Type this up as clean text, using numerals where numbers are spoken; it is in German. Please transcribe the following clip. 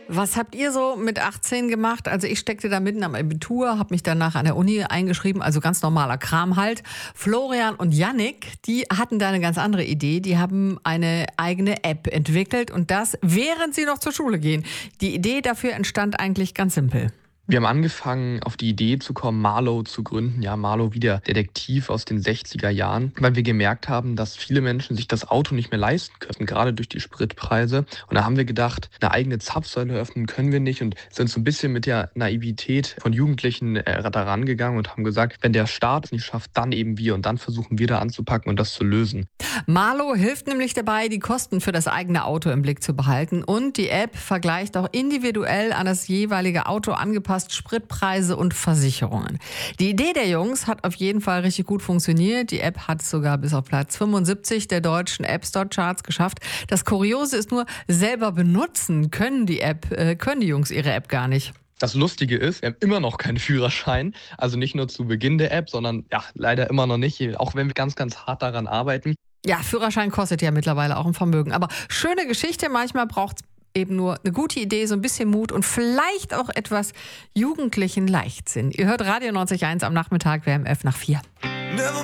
Was habt ihr so mit 18 gemacht? Also ich steckte da mitten am Abitur, habe mich danach an der Uni eingeschrieben, also ganz normaler Kram halt. Florian und Yannick, die hatten da eine ganz andere Idee. Die haben eine eigene App entwickelt und das, während sie noch zur Schule gehen. Die Idee dafür entstand eigentlich ganz simpel. Wir haben angefangen, auf die Idee zu kommen, Marlow zu gründen. Ja, Marlow wie der Detektiv aus den 60er Jahren, weil wir gemerkt haben, dass viele Menschen sich das Auto nicht mehr leisten können, gerade durch die Spritpreise. Und da haben wir gedacht, eine eigene Zapfsäule öffnen können wir nicht und sind so ein bisschen mit der Naivität von Jugendlichen daran gegangen und haben gesagt, wenn der Staat es nicht schafft, dann eben wir. Und dann versuchen wir da anzupacken und das zu lösen. Marlow hilft nämlich dabei, die Kosten für das eigene Auto im Blick zu behalten. Und die App vergleicht auch individuell an das jeweilige Auto angepasst Spritpreise und Versicherungen. Die Idee der Jungs hat auf jeden Fall richtig gut funktioniert. Die App hat es sogar bis auf Platz 75 der deutschen App Store Charts geschafft. Das Kuriose ist nur, selber benutzen können die Jungs ihre App gar nicht. Das Lustige ist, wir haben immer noch keinen Führerschein. Also nicht nur zu Beginn der App, sondern ja, leider immer noch nicht, auch wenn wir ganz, ganz hart daran arbeiten. Ja, Führerschein kostet ja mittlerweile auch ein Vermögen. Aber schöne Geschichte, manchmal braucht es eben nur eine gute Idee, so ein bisschen Mut und vielleicht auch etwas jugendlichen Leichtsinn. Ihr hört Radio 90.1 am Nachmittag, WMF nach 4.